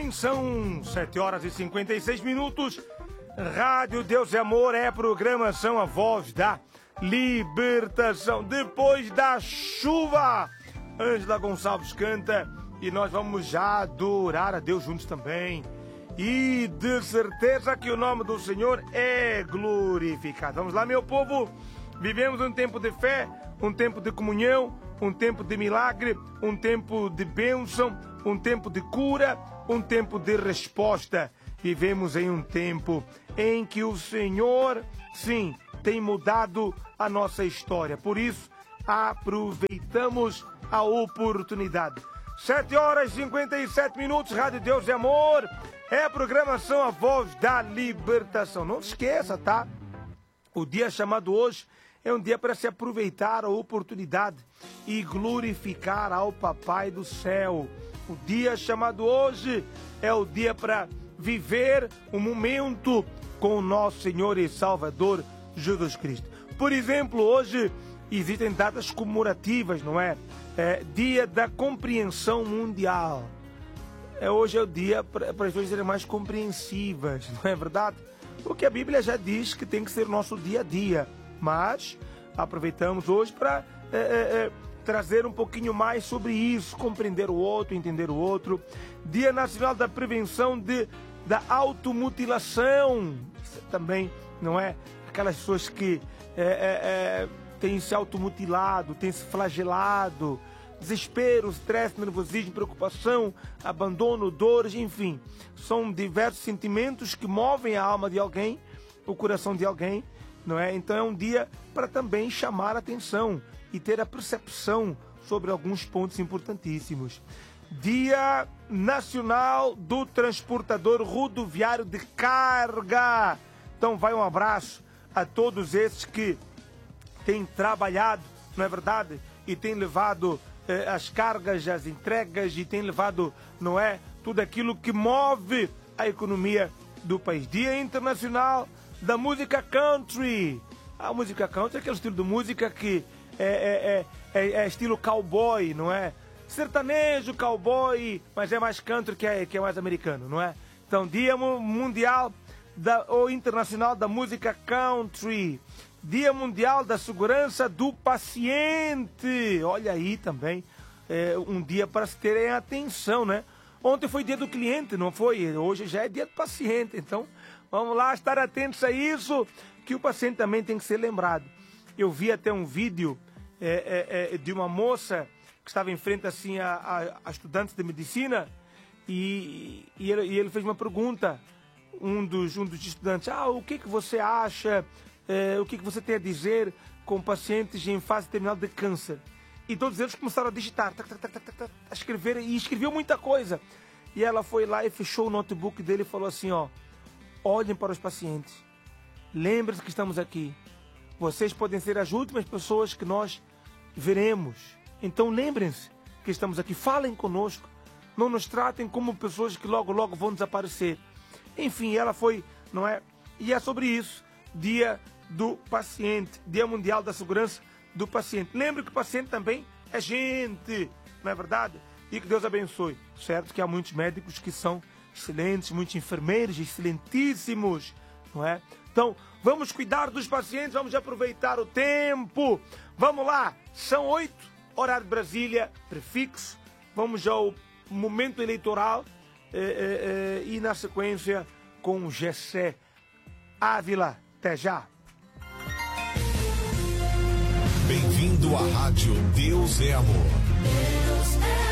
bem, são 7h56. Rádio Deus e Amor é programação, a voz da libertação. Depois da chuva, Ângela Gonçalves canta e nós vamos já adorar a Deus juntos também. E de certeza que o nome do Senhor é glorificado. Vamos lá, meu povo. Vivemos um tempo de fé, um tempo de comunhão, um tempo de milagre, um tempo de bênção, um tempo de cura, um tempo de resposta. Vivemos em um tempo em que o Senhor, sim, tem mudado a nossa história. Por isso, aproveitamos a oportunidade. 7h57, Rádio Deus e Amor. É a programação A Voz da Libertação. Não se esqueça, tá? O dia chamado hoje é um dia para se aproveitar a oportunidade e glorificar ao Papai do Céu. O dia chamado hoje é o dia para viver um momento com o nosso Senhor e Salvador Jesus Cristo. Por exemplo, hoje existem datas comemorativas, não é? Dia da Compreensão Mundial. Hoje é o dia para as pessoas serem mais compreensivas, não é verdade? Porque a Bíblia já diz que tem que ser o nosso dia a dia. Mas aproveitamos hoje para trazer um pouquinho mais sobre isso, compreender o outro, entender o outro. Dia Nacional da Prevenção da Automutilação. Isso também, não é? Aquelas pessoas que têm se automutilado, têm se flagelado. Desespero, estresse, nervosismo, preocupação, abandono, dores, enfim. São diversos sentimentos que movem a alma de alguém, o coração de alguém, não é? Então é um dia para também chamar a atenção e ter a percepção sobre alguns pontos importantíssimos. Dia Nacional do Transportador Rodoviário de Carga. Então vai um abraço a todos esses que têm trabalhado, não é verdade? E têm levado as cargas, as entregas e têm levado, não é? Tudo aquilo que move a economia do país. Dia Internacional da Música Country. A música country é aquele estilo de música que é estilo cowboy, não é? Sertanejo, cowboy, mas é mais country que é mais americano, não é? Então, Dia Mundial ou Internacional da Música Country. Dia Mundial da Segurança do Paciente. Olha aí também, um dia para se terem atenção, né? Ontem foi dia do cliente, não foi? Hoje já é dia do paciente. Então, vamos lá estar atentos a isso, que o paciente também tem que ser lembrado. Eu vi até um vídeo de uma moça que estava em frente assim a estudantes de medicina e ele fez uma pergunta, um dos estudantes: o que você acha, o que você tem a dizer com pacientes em fase terminal de câncer? E todos eles começaram a digitar, a escrever, e escreveu muita coisa. E ela foi lá e fechou o notebook dele e falou assim: olhem para os pacientes, lembrem-se que estamos aqui. Vocês podem ser as últimas pessoas que nós veremos. Então lembrem-se que estamos aqui, falem conosco, não nos tratem como pessoas que logo, logo vão desaparecer. Enfim, ela foi, não é? E é sobre isso, Dia do Paciente, Dia Mundial da Segurança do Paciente. Lembre que o paciente também é gente, não é verdade? E que Deus abençoe. Certo que há muitos médicos que são excelentes, muitos enfermeiros excelentíssimos, não é? Então, vamos cuidar dos pacientes, vamos aproveitar o tempo. Vamos lá, são 8, horário de Brasília, prefixo. Vamos ao momento eleitoral e na sequência com Gessé Ávila. Até já. Bem-vindo à Rádio Deus é Amor. Deus é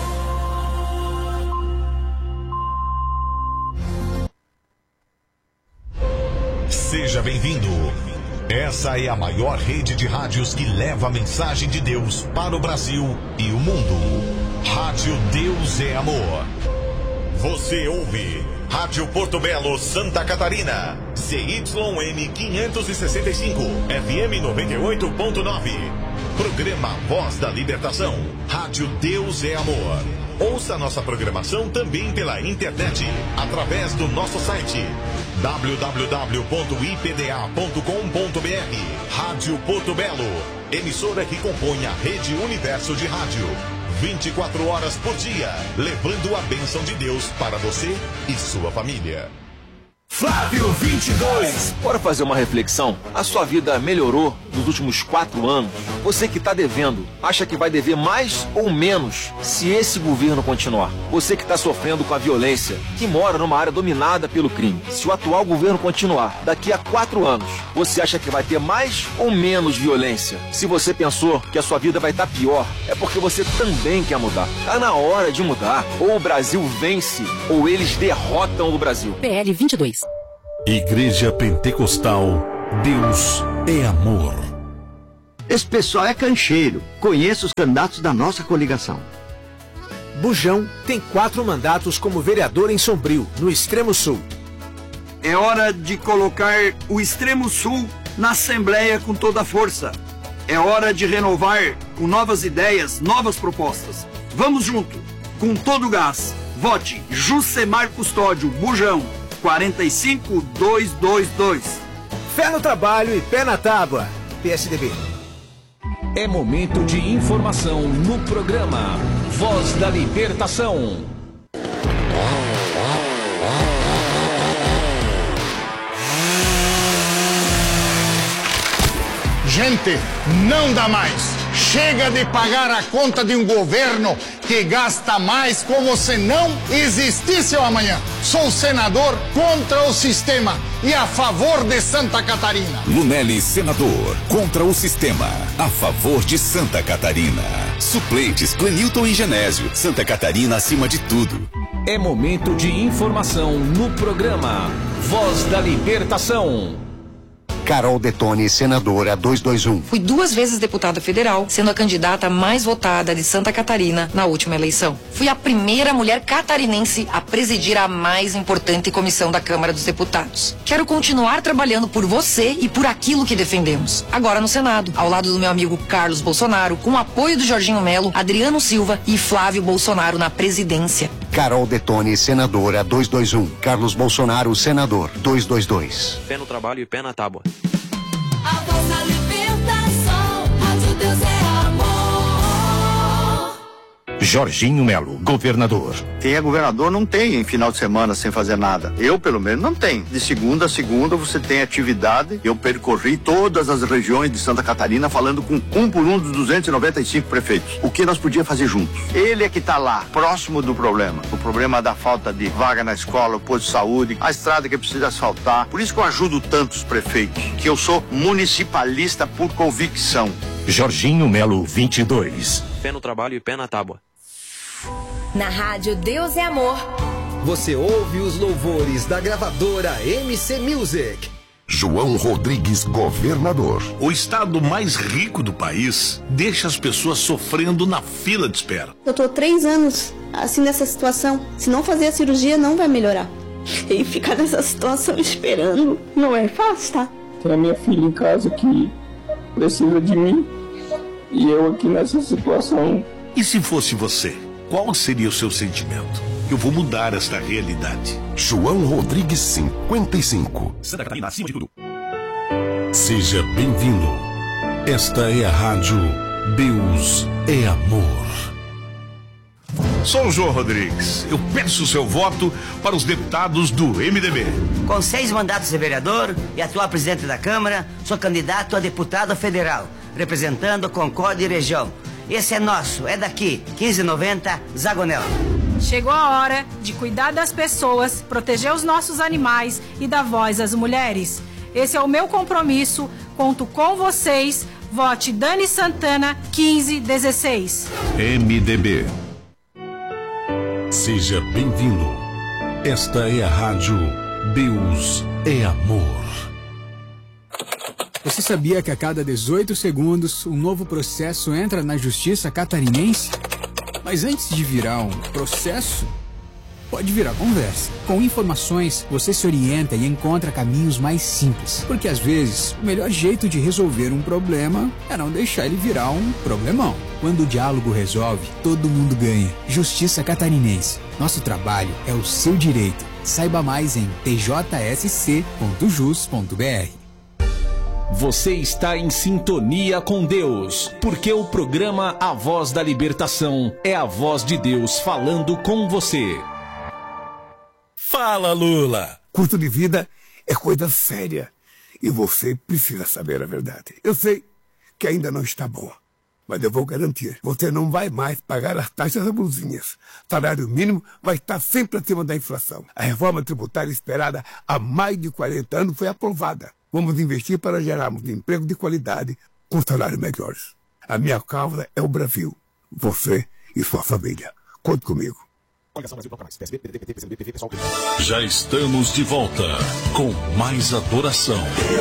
amor. Seja bem-vindo. Essa é a maior rede de rádios que leva a mensagem de Deus para o Brasil e o mundo. Rádio Deus é Amor. Você ouve Rádio Porto Belo, Santa Catarina. CYM 565, FM 98.9. Programa Voz da Libertação. Rádio Deus é Amor. Ouça nossa programação também pela internet, através do nosso site www.ipda.com.br. Rádio Porto Belo, emissora que compõe a Rede Universo de Rádio. 24 horas por dia, levando a bênção de Deus para você e sua família. Flávio 22. Bora fazer uma reflexão? A sua vida melhorou nos últimos 4 anos? Você que está devendo, acha que vai dever mais ou menos se esse governo continuar? Você que está sofrendo com a violência, que mora numa área dominada pelo crime, se o atual governo continuar, daqui a 4 anos, você acha que vai ter mais ou menos violência? Se você pensou que a sua vida vai estar pior, é porque você também quer mudar. Tá na hora de mudar. Ou o Brasil vence, ou eles derrotam o Brasil. PL 22. Igreja Pentecostal, Deus é amor. Esse pessoal é cancheiro. Conheço os candidatos da nossa coligação. Bujão tem 4 mandatos como vereador em Sombrio, no Extremo Sul. É hora de colocar o Extremo Sul na Assembleia com toda a força. É hora de renovar com novas ideias, novas propostas. Vamos junto, com todo o gás. Vote Jucemar Custódio, Bujão. 45222. Fé no trabalho e pé na tábua. PSDB. É momento de informação no programa Voz da Libertação. Gente, não dá mais. Chega de pagar a conta de um governo que gasta mais como se não existisse o amanhã. Sou senador contra o sistema e a favor de Santa Catarina. Lunelli, senador, contra o sistema, a favor de Santa Catarina. Suplentes, Clenilton e Genésio, Santa Catarina acima de tudo. É momento de informação no programa Voz da Libertação. Carol Detoni, senadora 221. Fui 2 vezes deputada federal, sendo a candidata mais votada de Santa Catarina na última eleição. Fui a primeira mulher catarinense a presidir a mais importante comissão da Câmara dos Deputados. Quero continuar trabalhando por você e por aquilo que defendemos. Agora no Senado, ao lado do meu amigo Carlos Bolsonaro, com o apoio do Jorginho Melo, Adriano Silva e Flávio Bolsonaro na presidência. Carol Detoni, senadora 221. Carlos Bolsonaro, senador 222. Pé no trabalho e pé na tábua. A voz da libertação, Rádio Deus é amor. Jorginho Melo, governador. Quem é governador não tem final de semana sem fazer nada. Eu, pelo menos, não tenho. De segunda a segunda você tem atividade. Eu percorri todas as regiões de Santa Catarina falando com um por um dos 295 prefeitos. O que nós podíamos fazer juntos? Ele é que está lá, próximo do problema. O problema da falta de vaga na escola, o posto de saúde, a estrada que precisa asfaltar. Por isso que eu ajudo tantos prefeitos, que eu sou municipalista por convicção. Jorginho Melo, 22. Pé no trabalho e pé na tábua. Na rádio Deus é Amor. Você ouve os louvores da gravadora MC Music. João Rodrigues, governador. O estado mais rico do país deixa as pessoas sofrendo na fila de espera. Eu tô 3 anos assim nessa situação. Se não fazer a cirurgia, não vai melhorar. E ficar nessa situação esperando não é fácil, tá? Tem a minha filha em casa que precisa de mim e eu aqui nessa situação. E se fosse você, qual seria o seu sentimento? Eu vou mudar esta realidade. João Rodrigues, 55. Santa Catarina acima de tudo. Seja bem-vindo. Esta é a rádio Deus é Amor. Sou o João Rodrigues. Eu peço o seu voto para os deputados do MDB. Com 6 mandatos de vereador e atual presidente da Câmara, sou candidato a deputado federal, representando Concórdia e região. Esse é nosso, é daqui, 1590, Zagonel. Chegou a hora de cuidar das pessoas, proteger os nossos animais e dar voz às mulheres. Esse é o meu compromisso, conto com vocês. Vote Dani Santana, 1516. MDB. Seja bem-vindo. Esta é a rádio Deus é Amor. Você sabia que a cada 18 segundos um novo processo entra na justiça catarinense? Mas antes de virar um processo, pode virar conversa. Com informações, você se orienta e encontra caminhos mais simples. Porque às vezes, o melhor jeito de resolver um problema é não deixar ele virar um problemão. Quando o diálogo resolve, todo mundo ganha. Justiça Catarinense. Nosso trabalho é o seu direito. Saiba mais em tjsc.jus.br. Você está em sintonia com Deus, porque o programa A Voz da Libertação é a voz de Deus falando com você. Fala, Lula! Custo de vida é coisa séria e você precisa saber a verdade. Eu sei que ainda não está bom, mas eu vou garantir, você não vai mais pagar as taxas abusivas. Salário mínimo vai estar sempre acima da inflação. A reforma tributária esperada há mais de 40 anos foi aprovada. Vamos investir para gerarmos emprego de qualidade com salários melhores. A minha causa é o Brasil, você e sua família. Conte comigo. Já estamos de volta com mais adoração.